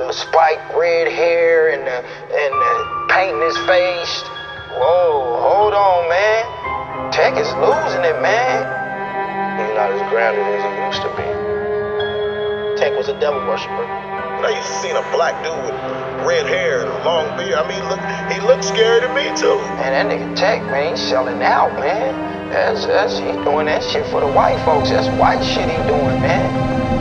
the spiked red hair and the paint in his face. Whoa, hold on, man. Tech is losing it, man. He's not as grounded as he used to be. Tech was a devil worshiper. I used to see a black dude with red hair and a long beard. I mean, he looked scary to me too. Man, that nigga Tech, man, he's selling out, man. He's doing that shit for the white folks. That's white shit he doing, man.